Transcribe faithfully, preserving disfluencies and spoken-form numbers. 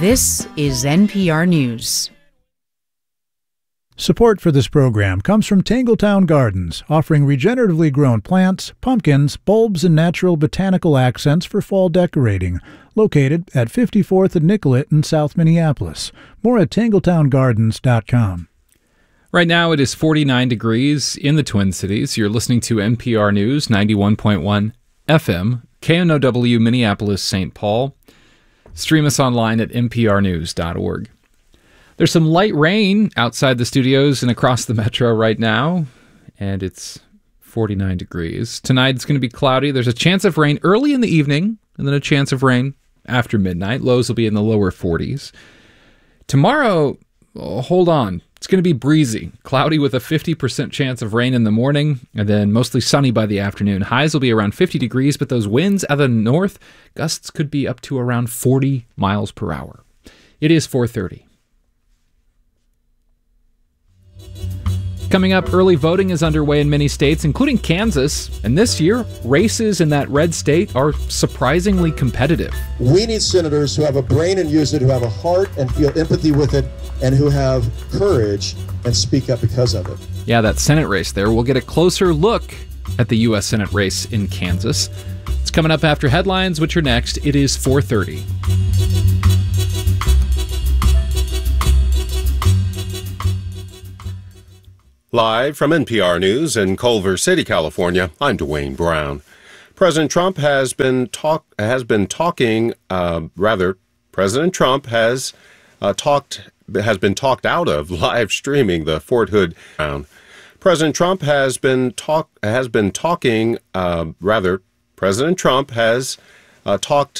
This is N P R News. Support for this program comes from Tangletown Gardens, offering regeneratively grown plants, pumpkins, bulbs, and natural botanical accents for fall decorating. Located at fifty-fourth and Nicollet in South Minneapolis. More at tangletown gardens dot com. Right now it is forty-nine degrees in the Twin Cities. You're listening to N P R News, ninety-one point one F M, K N O W Minneapolis, Saint Paul. Stream us online at N P R news dot org. There's some light rain outside the studios and across the metro right now, and it's forty-nine degrees. Tonight it's going to be cloudy. There's a chance of rain early in the evening, and then a chance of rain after midnight. Lows will be in the lower forties. Tomorrow, oh, hold on. It's going to be breezy, cloudy with a fifty percent chance of rain in the morning, and then mostly sunny by the afternoon. Highs will be around fifty degrees, but those winds out of the north, gusts could be up to around forty miles per hour. It is four thirty. Coming up, early voting is underway in many states, including Kansas. And this year, races in that red state are surprisingly competitive. We need senators who have a brain and use it, who have a heart and feel empathy with it, and who have courage and speak up because of it. Yeah, that Senate race there. We'll get a closer look at the U S Senate race in Kansas. It's coming up after headlines, which are next. It is four thirty. Live from N P R News in Culver City, California, I'm Dwayne Brown. President Trump has been talk has been talking. Uh, rather, President Trump has uh, talked has been talked out of live streaming the Fort Hood. President Trump has been talk has been talking. Uh, rather, President Trump has uh, talked